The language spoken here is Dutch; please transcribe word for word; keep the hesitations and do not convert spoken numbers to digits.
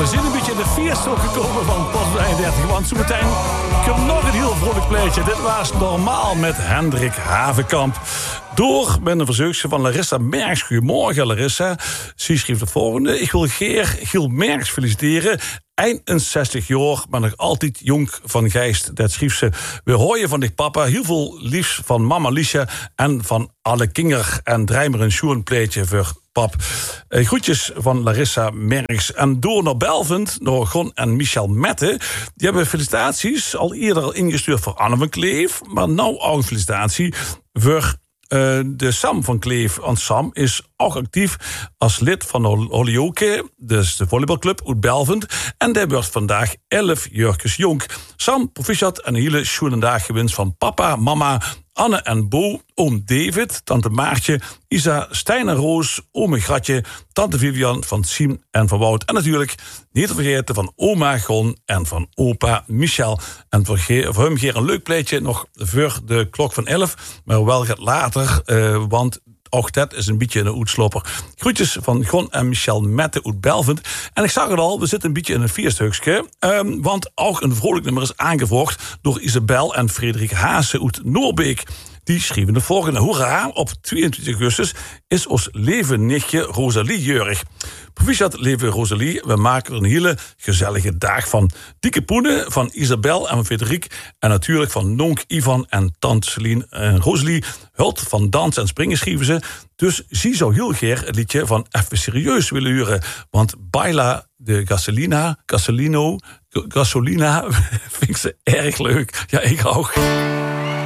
We zijn een beetje in de vierstok gekomen van Post eenendertig. Want zo meteen komt nog een heel vrolijk pleetje. Dit was Normaal met Hendrik Havenkamp. Door met een verzoekje van Larissa Merks. Goedemorgen, Larissa. Ze schreef het volgende. Ik wil Geer Giel Merks feliciteren. eenenzestig jaar, maar nog altijd jong van geest. Dat schreef ze. We horen van dich, papa. Heel veel liefs van mama Liesje en van alle kinger. En draai maar een schoenpleetje voor pap. Eh, groetjes van Larissa Merks. En door naar Belvend, naar Gon en Michel Mette. Die hebben felicitaties al eerder ingestuurd voor Anne van Kleef. Maar nou ook een felicitatie voor Uh, de Sam van Kleef. Want Sam is ook actief als lid van de Holyoke, dus de volleybalclub uit Belvend. En die wordt vandaag elf jurkjes jong. Sam, proficiat en een hele schoenen dag gewenst van papa, mama, Anne en Bo, oom David, tante Maartje, Isa, Stijn en Roos, ome Gratje, tante Vivian van Siem en van Wout. En natuurlijk niet te vergeten van oma Gon en van opa Michel. En voor, ge- voor hem geer een leuk pleitje nog voor de klok van elf, maar wel gaat later, uh, want ook dat is een beetje een uitslopper. Groetjes van Gon en Michel Mette uit Belvend. En ik zag het al, we zitten een beetje in een vierstukje. Um, want ook een vrolijk nummer is aangevoerd door Isabel en Frederik Haase uit Noorbeek. Die schreven de volgende. Hoera, op tweeëntwintig augustus is ons leven nichtje Rosalie jeurig. Proficiat leven Rosalie, we maken er een hele gezellige dag van. Dikke poenen van Isabel en van Frederik. En natuurlijk van Nonk, Ivan en tante Celine en Rosalie. Hult van dans en springen schreven ze. Dus zie zou heel graag het liedje van Even Serieus willen huren. Want Baila de Gasolina, Gasolino, Gasolina vind ik ze erg leuk. Ja, ik ook.